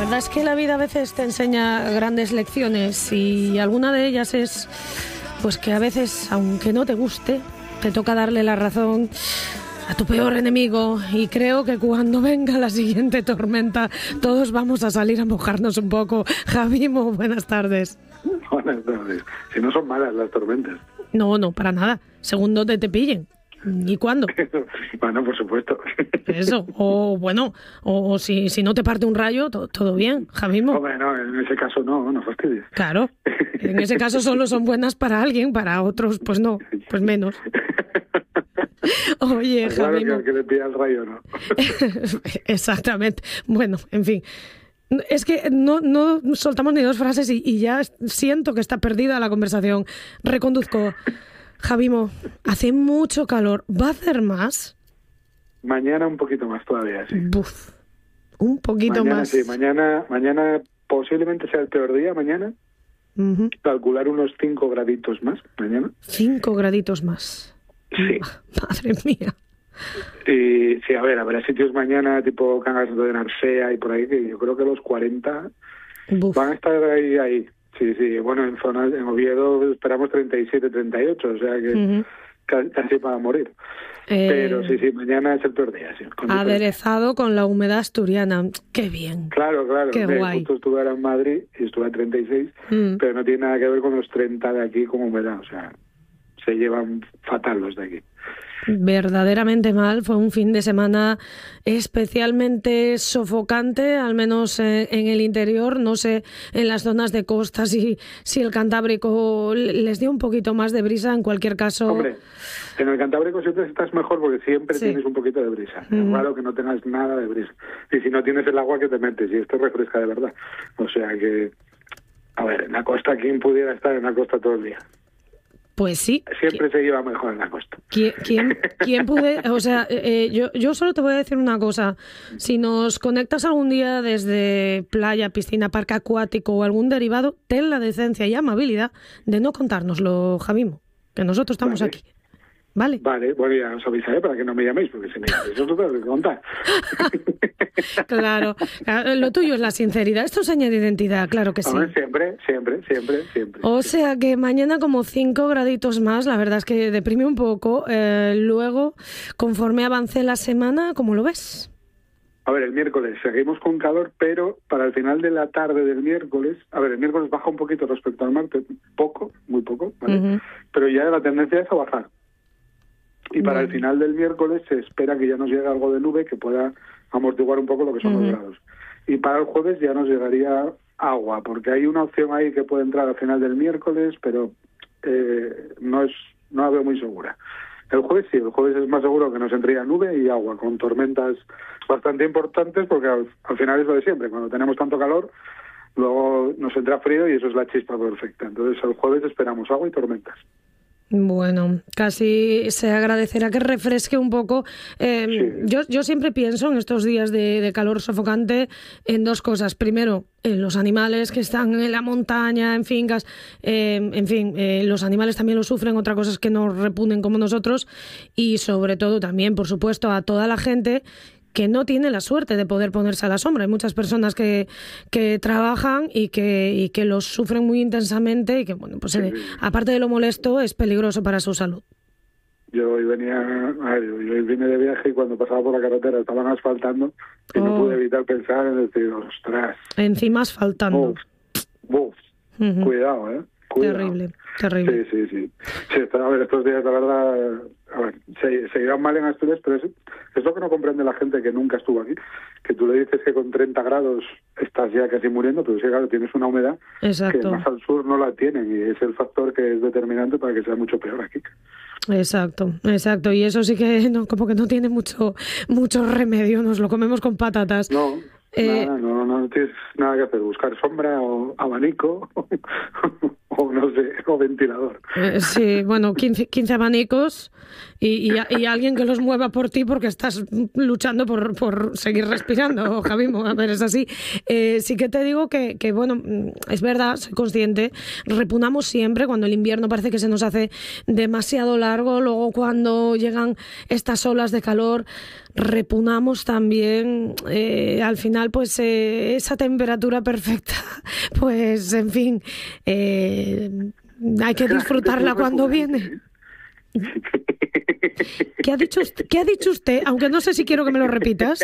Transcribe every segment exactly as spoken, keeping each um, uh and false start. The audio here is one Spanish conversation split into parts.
verdad es que la vida a veces te enseña grandes lecciones y alguna de ellas es pues que a veces, aunque no te guste, te toca darle la razón a tu peor enemigo, y creo que cuando venga la siguiente tormenta todos vamos a salir a mojarnos un poco. Javimo, buenas tardes. Buenas tardes. Si no son malas las tormentas. No, no, para nada. Según donde te pillen. ¿Y cuándo? Bueno, por supuesto. Eso, o bueno, o, o si, si no te parte un rayo, to, todo bien, Javimo. Hombre, no, en ese caso no, no fastidies. Claro, en ese caso solo son buenas para alguien, para otros pues no, pues menos. Oye, claro, Javimo. que, que le pilla el rayo, ¿no? Exactamente. Bueno, en fin. Es que no, no soltamos ni dos frases y, y ya siento que está perdida la conversación. Reconduzco. Javimo, hace mucho calor. ¿Va a hacer más? Mañana un poquito más todavía, sí. Buf, un poquito mañana, más. Sí, mañana, mañana posiblemente sea el peor día, mañana. Uh-huh. Calcular unos cinco graditos más mañana. Cinco graditos más. Sí. Madre mía. Y sí, a ver, habrá sitios mañana tipo Cangas de Narcea y por ahí que yo creo que los cuarenta Buf. Van a estar ahí, ahí. Sí, sí, bueno, en zonas, en Oviedo esperamos treinta y siete, treinta y ocho, o sea que uh-huh. casi, casi para morir. Eh, Pero sí, sí, mañana es el peor día. Sí, con aderezado con la humedad asturiana. ¡Qué bien! Claro, claro. ¡Qué eh, guay! Justo estuve ahora en Madrid y estuve a treinta y seis, mm. pero no tiene nada que ver con los treinta de aquí con humedad, o sea, se llevan fatal los de aquí. Verdaderamente mal. Fue un fin de semana especialmente sofocante, al menos en, en el interior. No sé, en las zonas de costa, si, si el Cantábrico les dio un poquito más de brisa. En cualquier caso... Hombre, en el Cantábrico siempre estás mejor porque siempre sí. tienes un poquito de brisa. Mm. Es raro que no tengas nada de brisa. Y si no tienes el agua que te metes, y esto refresca de verdad. O sea que... A ver, en la costa, ¿quién pudiera estar en la costa todo el día? Pues sí. Siempre se lleva mejor en la costa. ¿Quién, quién, quién puede...? O sea, eh, yo, yo solo te voy a decir una cosa. Si nos conectas algún día desde playa, piscina, parque acuático o algún derivado, ten la decencia y amabilidad de no contárnoslo, Javimo, que nosotros estamos vale. aquí. ¿Vale? Vale, bueno, ya os avisaré para que no me llaméis, porque si me llaméis os lo tengo que contar. Claro, lo tuyo es la sinceridad. Esto es añade identidad, claro que sí. Hombre, siempre, siempre, siempre, siempre. O sea que mañana como cinco graditos más, la verdad es que deprime un poco. Eh, luego, conforme avance la semana, ¿cómo lo ves? A ver, el miércoles seguimos con calor, pero para el final de la tarde del miércoles, a ver, el miércoles baja un poquito respecto al martes, poco, muy poco, ¿vale? Uh-huh. Pero ya la tendencia es a bajar. Y para bueno. el final del miércoles se espera que ya nos llegue algo de nube que pueda amortiguar un poco lo que son uh-huh. los grados. Y para el jueves ya nos llegaría agua, porque hay una opción ahí que puede entrar al final del miércoles, pero eh, no es no la veo muy segura. El jueves sí, el jueves es más seguro que nos entraría nube y agua, con tormentas bastante importantes, porque al, al final es lo de siempre, cuando tenemos tanto calor, luego nos entra frío y eso es la chispa perfecta. Entonces el jueves esperamos agua y tormentas. Bueno, casi se agradecerá que refresque un poco. Eh, sí. yo, yo siempre pienso en estos días de, de calor sofocante en dos cosas. Primero, en los animales que están en la montaña, en fincas. Eh, en fin, eh, los animales también lo sufren, otra cosa es que nos repugnen como nosotros. Y sobre todo también, por supuesto, a toda la gente que no tiene la suerte de poder ponerse a la sombra. Hay muchas personas que, que trabajan y que, y que los sufren muy intensamente y que, bueno, pues sí. eh, aparte de lo molesto, es peligroso para su salud. Yo hoy venía, a ver, yo hoy vine de viaje y cuando pasaba por la carretera estaban asfaltando y oh. no pude evitar pensar en decir, ostras. Encima asfaltando. Uf, uf. Uh-huh. Cuidado, ¿eh? Cuidado. Terrible, terrible. Sí, sí, sí. sí a ver, estos días, la verdad, a ver, se, se irán mal en Asturias, pero es, es lo que no comprende la gente que nunca estuvo aquí. Que tú le dices que con treinta grados estás ya casi muriendo, pero sí, claro, tienes una humedad Exacto. que más al sur no la tienen y es el factor que es determinante para que sea mucho peor aquí. Exacto, exacto. Y eso sí que no, como que no tiene mucho, mucho remedio, nos lo comemos con patatas. No. Eh, nada, no, no tienes nada que hacer, buscar sombra o abanico o, o no sé, o ventilador. Eh, sí, bueno, quince, quince abanicos y, y, y alguien que los mueva por ti porque estás luchando por, por seguir respirando, Javimo. A ver, es así. Eh, sí que te digo que, que, bueno, es verdad, soy consciente, repugnamos siempre cuando el invierno parece que se nos hace demasiado largo, luego cuando llegan estas olas de calor, repugnamos también, eh, al final, pues eh, esa temperatura perfecta, pues, en fin, eh, hay que disfrutarla cuando viene. ¿Qué ha dicho usted? ¿Qué ha dicho usted? Aunque no sé si quiero que me lo repitas.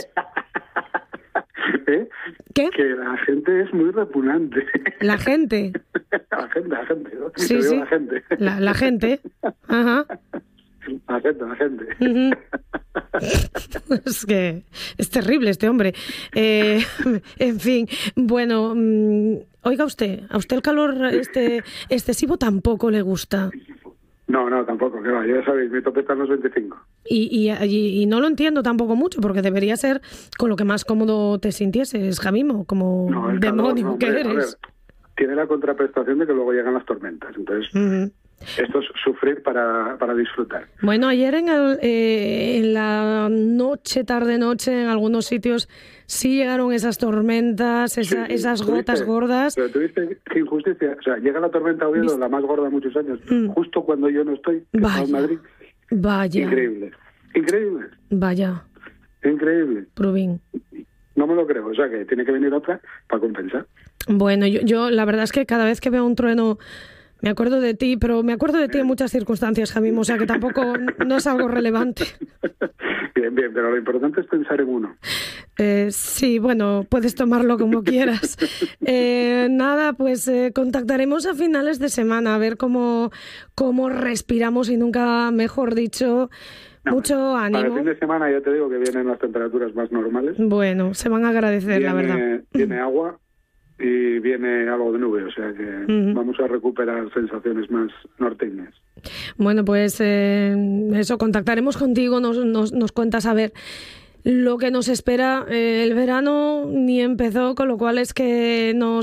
¿Eh? ¿Qué? Que la gente es muy repugnante. ¿La gente? La gente, la gente. ¿No? Sí, Te sí. digo la gente. La, la gente. Ajá. La gente, la gente. Uh-huh. Es que es terrible este hombre. Eh, en fin, bueno, oiga usted, ¿a usted el calor este excesivo tampoco le gusta? No, no, tampoco, que va, ya sabéis, mi tope está en los veinticinco. Y, y, y, y no lo entiendo tampoco mucho, porque debería ser con lo que más cómodo te sintieses, Javimo, como no, el demonio calor, no, que hombre, eres. A ver, tiene la contraprestación de que luego llegan las tormentas, entonces Uh-huh. esto es sufrir para, para disfrutar. Bueno, ayer en, el, eh, en la noche, tarde-noche, en algunos sitios sí llegaron esas tormentas, esa, sí, esas ¿tuviste? gotas gordas. Pero tuviste qué injusticia. O sea, llega la tormenta Oviedo, ¿Viste? la más gorda de muchos años, Mm. justo cuando yo no estoy, que estaba en Madrid. Vaya. Increíble. Increíble. Vaya. Increíble. Prubín. No me lo creo. O sea, que tiene que venir otra para compensar. Bueno, yo, yo la verdad es que cada vez que veo un trueno me acuerdo de ti, pero me acuerdo de ti en muchas circunstancias, Javimo, o sea que tampoco no es algo relevante. Bien, bien, pero lo importante es pensar en uno. Eh, sí, bueno, puedes tomarlo como quieras. Eh, nada, pues eh, contactaremos a finales de semana a ver cómo, cómo respiramos y nunca mejor dicho. No, mucho ánimo. Para el fin de semana ya te digo que vienen las temperaturas más normales. Bueno, se van a agradecer, viene, la verdad. Viene agua y viene algo de nube, o sea que uh-huh. vamos a recuperar sensaciones más norteñas. Bueno, pues eh, eso, contactaremos contigo, nos, nos, nos cuentas a ver lo que nos espera. Eh, el verano ni empezó, con lo cual es que nos